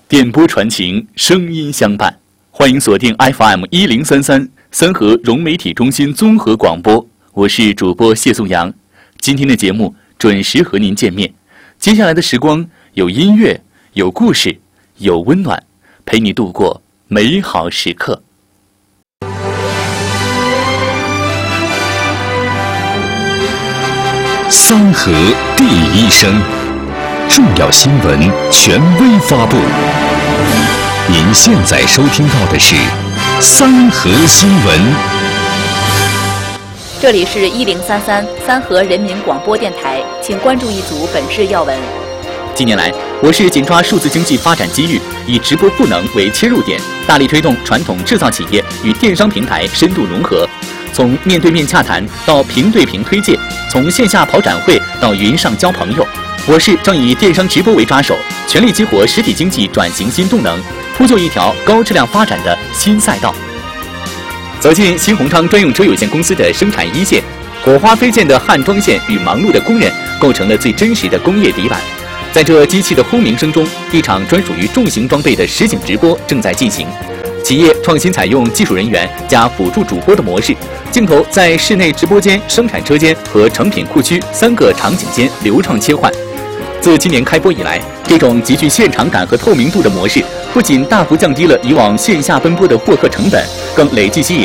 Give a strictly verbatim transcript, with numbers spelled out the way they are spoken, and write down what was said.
电波传情，声音相伴。欢迎锁定 F M 一零三三三河融媒体中心综合广播，我是主播谢颂阳。今天的节目准时和您见面。接下来的时光有音乐，有故事，有温暖，陪你度过美好时刻。 三河第一声，重要新闻权威发布。您现在收听到的是三河新闻。 这里是一零三三三河人民广播电台，请关注一组本市要闻。 近年来，我市紧抓数字经济发展机遇，以直播赋能为切入点，大力推动传统制造企业与电商平台深度融合。从面对面洽谈到平对平推介，从线下跑展会到云上交朋友，我市正以电商直播为抓手，全力激活实体经济转型新动能，铺就一条高质量发展的新赛道。走进新鸿昌专用车有限公司的生产一线，火花飞溅的焊装线与忙碌的工人构成了最真实的工业底板。在这机器的轰鸣声中，一场专属于重型装备的实景直播正在进行。企业创新采用技术人员加辅助主播的模式，镜头在室内直播间、生产车间和成品库区三个场景间流畅切换。自今年开播以来，这种极具现场感和透明度的模式，不仅大幅降低了以往线下奔波的获客成本，更累计吸引